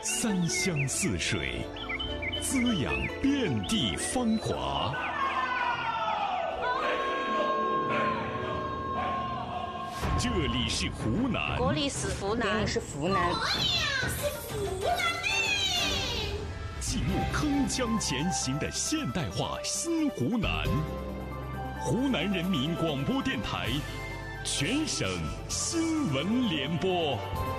三湘四水，滋养遍地芳华。这里是湖南， 这里是湖南， 这里是湖南， 继木铿锵前行的现代化新湖南。湖南人民广播电台全省新闻联播。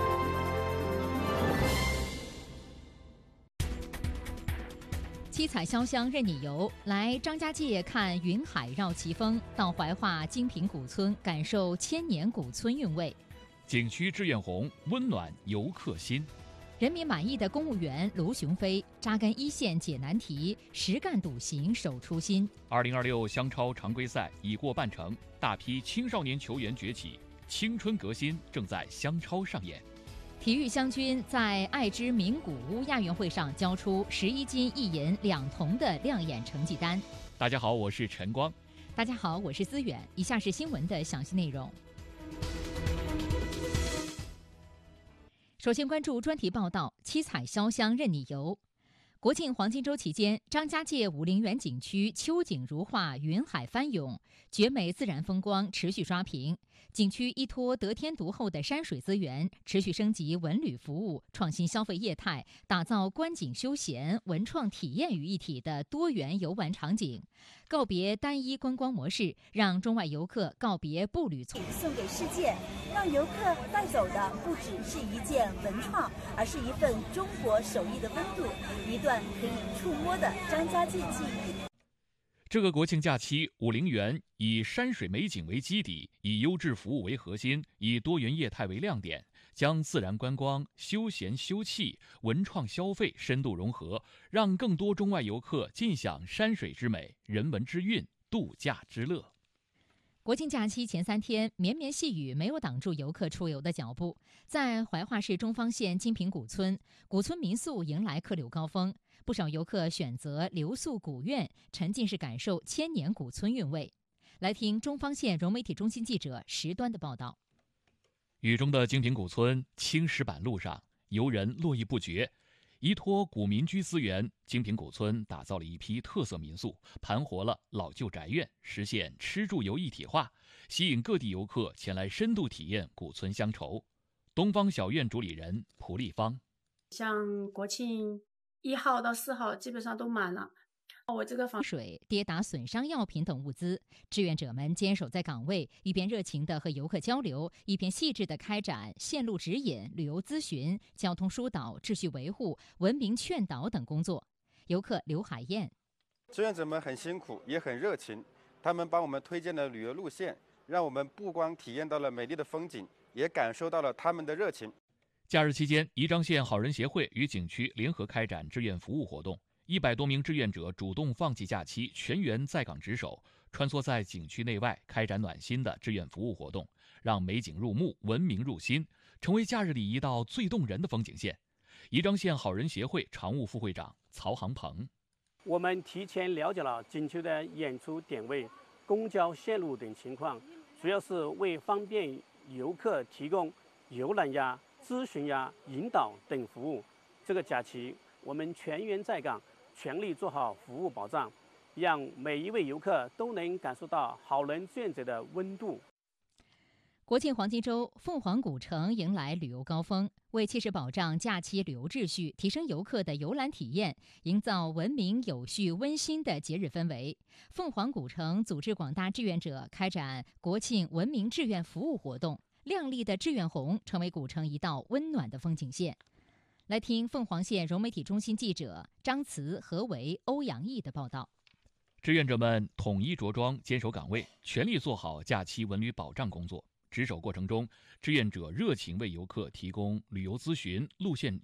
七彩潇湘任你游，来张家界看云海绕奇峰，到怀化精品古村感受千年古村韵味。 景区志愿红，温暖游客心。 人民满意的公务员卢雄飞，扎根一线解难题，实干笃行守初心。 2026湘超常规赛已过半程，大批青少年球员崛起，青春革新正在湘超上演。 体育湘军在爱之名古屋亚运会上交出11金1银2铜的亮眼成绩单。 大家好，我是陈光。 大家好，我是资远。以下是新闻的详细内容。首先关注专题报道：七彩潇湘任你游。国庆黄金周期间，张家界武陵源景区秋景如画，云海翻涌，绝美自然风光持续刷屏。景区依托得天独厚的山水资源，持续升级文旅服务，创新消费业态，打造观景休闲、文创体验于一体的多元游玩场景。告别单一观光模式，让中外游客告别步履匆送给世界，让游客带走的不只是一件文创，而是一份中国手艺的温度，一段可以触摸的张家界记忆。 这个国庆假期，武陵源以山水美景为基底，以优质服务为核心，以多元业态为亮点，将自然观光、休闲休憩、文创消费深度融合，让更多中外游客尽享山水之美、人文之韵、度假之乐。 国庆假期前3天，绵绵细雨没有挡住游客出游的脚步。在怀化市中方县精品古村，古村民宿迎来客流高峰，不少游客选择留宿古院，沉浸式感受千年古村韵味。来听中方县融媒体中心记者石端的报道。 雨中的精品古村，青石板路上，游人络绎不绝。依托古民居资源，精品古村打造了一批特色民宿，盘活了老旧宅院，实现吃住游一体化，吸引各地游客前来深度体验古村乡愁。东方小院主理人蒲丽芳： 像国庆1号到4号基本上都满了。我这个水、跌打损伤药品等物资，志愿者们坚守在岗位，一边热情地和游客交流，一边细致地开展线路指引、旅游咨询、交通疏导、秩序维护、文明劝导等工作。游客刘海燕： 志愿者们很辛苦，也很热情，他们帮我们推荐了旅游路线，让我们不光体验到了美丽的风景，也感受到了他们的热情。 假日期间，宜章县好人协会与景区联合开展志愿服务活动。100多名志愿者主动放弃假期，全员在岗值守，穿梭在景区内外，开展暖心的志愿服务活动，让美景入目，文明入心，成为假日里一道最动人的风景线。宜章县好人协会常务副会长曹航鹏： 我们提前了解了景区的演出点位、公交线路等情况，主要是为方便游客提供游览呀、咨询呀、引导等服务。这个假期我们全员在岗，全力做好服务保障，让每一位游客都能感受到好人志愿者的温度。 国庆黄金周，凤凰古城迎来旅游高峰，为切实保障假期旅游秩序，提升游客的游览体验，营造文明、有序、温馨的节日氛围，凤凰古城组织广大志愿者开展国庆文明志愿服务活动，亮丽的志愿红成为古城一道温暖的风景线。来听凤凰县融媒体中心记者张慈、何为、欧阳毅的报道。 志愿者们统一着装，坚守岗位，全力做好假期文旅保障工作。值守过程中，志愿者热情为游客提供旅游咨询、路线